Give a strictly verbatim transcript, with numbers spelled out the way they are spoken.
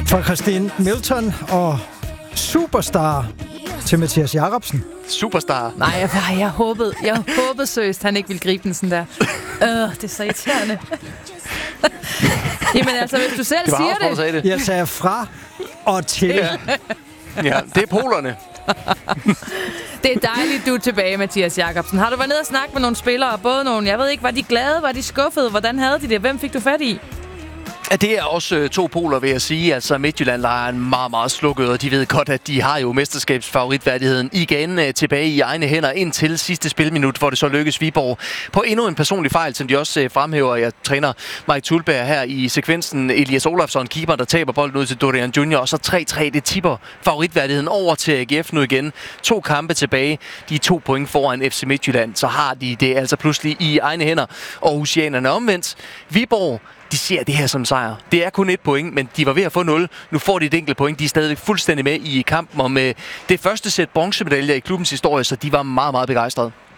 Fra Christine Milton og Superstar til Mathias Jacobsen. Superstar. Nej, jeg, jeg håbede, jeg håbede seriøst, han ikke ville gribe den sådan der. Øh, det er så irriterende. Jamen altså, hvis du selv det siger Havsgaard, det. Sagde det. Jeg sagde fra og til. Ja, ja det er polerne. Det er dejligt, du er tilbage, Mathias Jacobsen. Har du været nede og snakke med nogle spillere? Både nogle, jeg ved ikke, var de glade, var de skuffede? Hvordan havde de det? Hvem fik du fat i? Ja, det er også øh, to poler, vil jeg sige. Altså, Midtjylland leger en meget, meget slukket, og de ved godt, at de har jo mesterskabsfavoritværdigheden igen øh, tilbage i egne hænder indtil sidste spilminut, hvor det så lykkes Viborg på endnu en personlig fejl, som de også øh, fremhæver. Jeg træner Mike Thulberg her i sekvensen. Elias Olafsson, keeper, der taber bolden ud til Dorian Junior, og så tre tre, det tipper favoritværdigheden over til A G F nu igen. To kampe tilbage, de er to point foran F C Midtjylland, så har de det altså pludselig i egne hænder. Og Aarhusianerne omvendt. Viborg, de ser det her som sejr. Det er kun et point, men de var ved at få nul. Nu får de et enkelt point. De er stadigvæk fuldstændig med i kampen om det første sæt bronzemedaljer i klubbens historie, så de var meget, meget begejstrede.